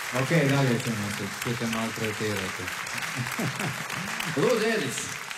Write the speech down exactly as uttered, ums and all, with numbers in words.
Ok, dalje ćemo se, ćete maltretirati. Lūdzu, Edis!